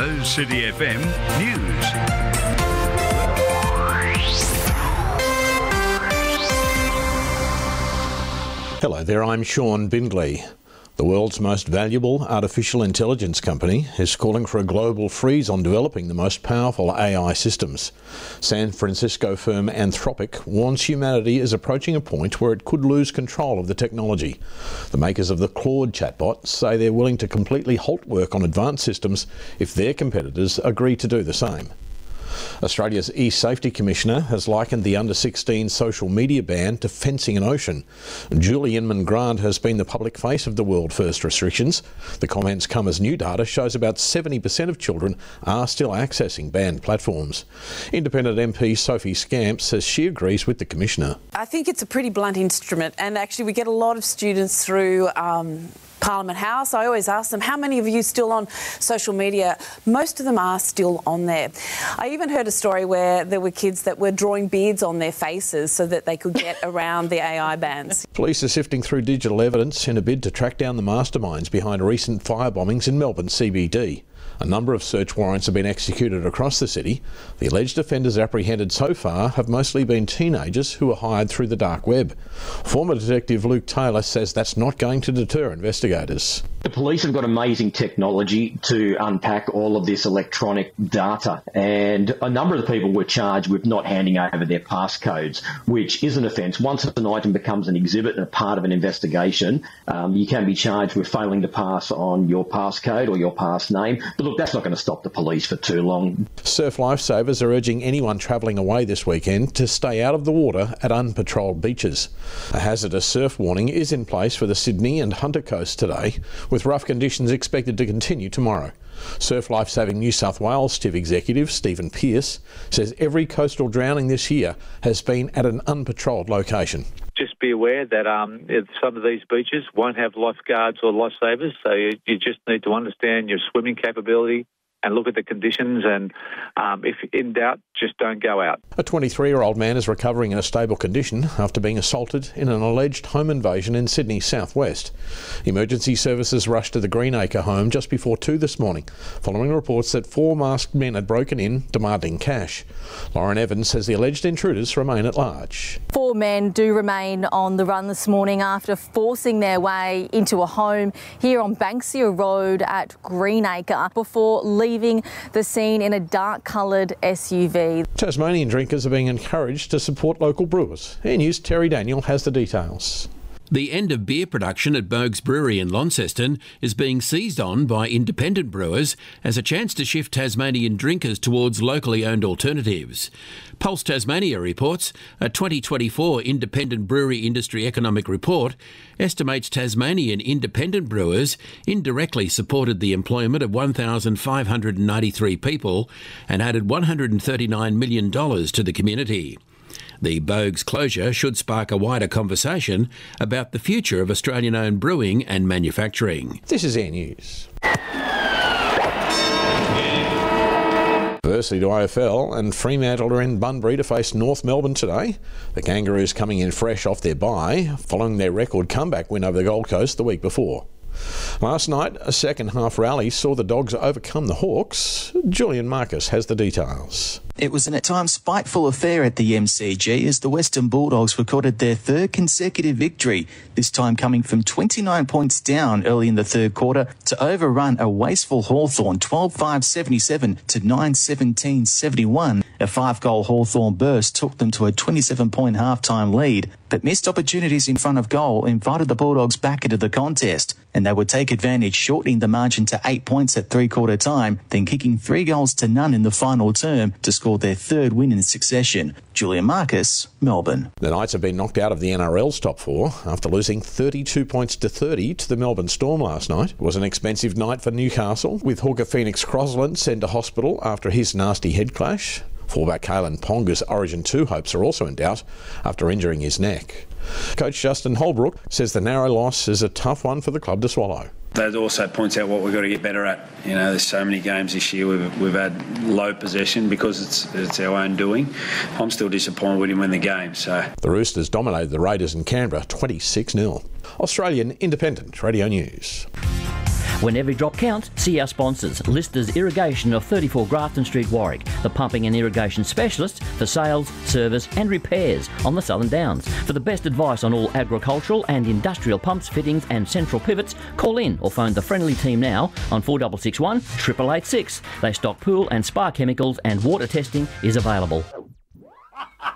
Rose City FM News. Hello there, I'm Sean Bindley. The world's most valuable artificial intelligence company is calling for a global freeze on developing the most powerful AI systems. San Francisco firm Anthropic warns humanity is approaching a point where it could lose control of the technology. The makers of the Claude chatbot say they're willing to completely halt work on advanced systems if their competitors agree to do the same. Australia's e-safety commissioner has likened the under-16 social media ban to fencing an ocean. Julie Inman-Grant has been the public face of the world-first restrictions. The comments come as new data shows about 70% of children are still accessing banned platforms. Independent MP Sophie Scamp says she agrees with the commissioner. I think it's a pretty blunt instrument, and actually we get a lot of students through Parliament House. I always ask them, how many of you still on social media? Most of them are still on there. I even heard a story where there were kids that were drawing beards on their faces so that they could get around the AI bans. Police are sifting through digital evidence in a bid to track down the masterminds behind recent fire bombings in Melbourne CBD. A number of search warrants have been executed across the city. The alleged offenders apprehended so far have mostly been teenagers who were hired through the dark web. Former Detective Luke Taylor says that's not going to deter investigators. The police have got amazing technology to unpack all of this electronic data, and a number of the people were charged with not handing over their passcodes, which is an offence. Once an item becomes an exhibit and a part of an investigation, you can be charged with failing to pass on your passcode or your pass name. But look, that's not going to stop the police for too long. Surf lifesavers are urging anyone travelling away this weekend to stay out of the water at unpatrolled beaches. A hazardous surf warning is in place for the Sydney and Hunter Coast today, with rough conditions expected to continue tomorrow. Surf Lifesaving New South Wales Chief Executive Stephen Pearce says every coastal drowning this year has been at an unpatrolled location. Just be aware that some of these beaches won't have lifeguards or lifesavers, so you just need to understand your swimming capability and look at the conditions, and if in doubt, just don't go out. A 23-year-old man is recovering in a stable condition after being assaulted in an alleged home invasion in Sydney southwest. Emergency services rushed to the Greenacre home just before 2 this morning, following reports that 4 masked men had broken in demanding cash. Lauren Evans says the alleged intruders remain at large. 4 men do remain on the run this morning after forcing their way into a home here on Banksia Road at Greenacre before leaving the scene in a dark-coloured SUV. Tasmanian drinkers are being encouraged to support local brewers. Air News' Terry Daniel has the details. The end of beer production at Boag's Brewery in Launceston is being seized on by independent brewers as a chance to shift Tasmanian drinkers towards locally owned alternatives. Pulse Tasmania reports a 2024 Independent Brewery Industry Economic Report estimates Tasmanian independent brewers indirectly supported the employment of 1,593 people and added $139 million to the community. The Boag's closure should spark a wider conversation about the future of Australian-owned brewing and manufacturing. This is Air News. Firstly to AFL, and Fremantle are in Bunbury to face North Melbourne today. The Kangaroos coming in fresh off their bye, following their record comeback win over the Gold Coast the week before. Last night, a second-half rally saw the Dogs overcome the Hawks. Julian Marcus has the details. It was an at times spiteful affair at the MCG as the Western Bulldogs recorded their 3rd consecutive victory, this time coming from 29 points down early in the 3rd quarter to overrun a wasteful Hawthorn 12-5-77 to 9-17-71. A 5-goal Hawthorn burst took them to a 27-point half-time lead, but missed opportunities in front of goal invited the Bulldogs back into the contest, and they would take advantage, shortening the margin to 8 points at 3-quarter time, then kicking 3 goals to none in the final term to score their 3rd win in succession. Julian Marcus, Melbourne. The Knights have been knocked out of the NRL's top 4 after losing 32 points to 30 to the Melbourne Storm last night. It was an expensive night for Newcastle, with hooker Phoenix Crosland sent to hospital after his nasty head clash. Fullback Kalen Ponga's Origin 2 hopes are also in doubt after injuring his neck. Coach Justin Holbrook says the narrow loss is a tough one for the club to swallow. That also points out what we've got to get better at. You know, there's so many games this year we've had low possession because it's our own doing. I'm still disappointed we didn't win the game. So the Roosters dominated the Raiders in Canberra 26-0. Australian Independent Radio News. When every drop counts, see our sponsors. Listers Irrigation of 34 Grafton Street, Warwick. The pumping and irrigation specialists for sales, service and repairs on the Southern Downs. For the best advice on all agricultural and industrial pumps, fittings and central pivots, call in or phone the friendly team now on 4661 8886. They stock pool and spa chemicals and water testing is available.